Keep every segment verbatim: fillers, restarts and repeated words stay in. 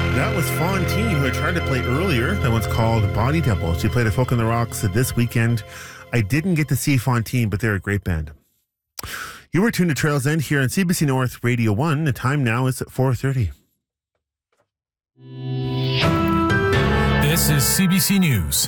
That was Fontaine, who I tried to play earlier. That one's called Body Double. She played at Folk on the Rocks this weekend. I didn't get to see Fontaine, but they're a great band. You were tuned to Trails End here on C B C North Radio one. The time now is at four thirty. This is C B C News.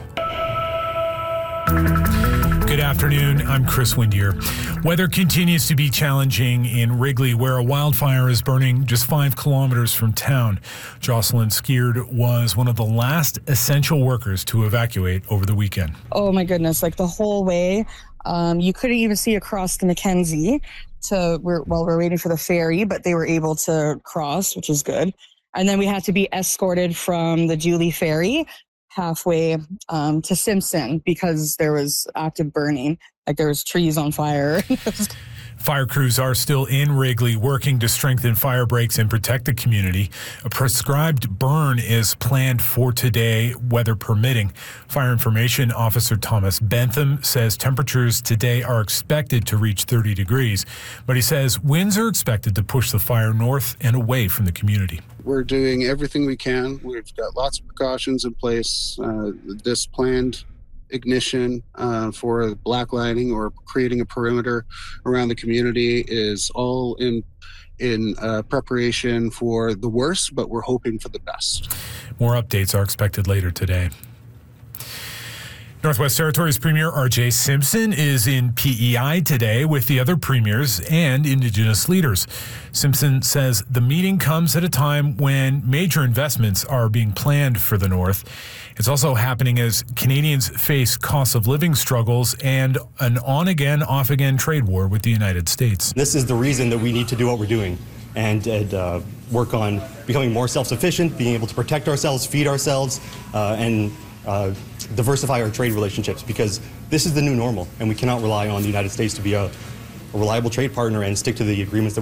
Good afternoon, I'm Chris Windier. Weather continues to be challenging in Wrigley, where a wildfire is burning just five kilometers from town. Jocelyn Skierd was one of the last essential workers to evacuate over the weekend. Oh my goodness, like the whole way. Um, you couldn't even see across the Mackenzie to we're, while we're waiting for the ferry, but they were able to cross, which is good. And then we had to be escorted from the Julie ferry halfway um, to Simpson because there was active burning, like there was trees on fire. Fire crews are still in Wrigley working to strengthen fire breaks and protect the community. A prescribed burn is planned for today, weather permitting. Fire Information Officer Thomas Bentham says temperatures today are expected to reach thirty degrees, but he says winds are expected to push the fire north and away from the community. We're doing everything we can. We've got lots of precautions in place. Uh, this planned ignition uh, for blacklighting or creating a perimeter around the community is all in in uh, preparation for the worst, but we're hoping for the best. More updates are expected later today. Northwest Territories Premier R J Simpson is in P E I today with the other premiers and Indigenous leaders. Simpson says the meeting comes at a time when major investments are being planned for the North. It's also happening as Canadians face cost of living struggles and an on-again, off-again trade war with the United States. This is the reason that we need to do what we're doing and, and uh, work on becoming more self-sufficient, being able to protect ourselves, feed ourselves, uh, and uh, diversify our trade relationships, because this is the new normal and we cannot rely on the United States to be a, a reliable trade partner and stick to the agreements that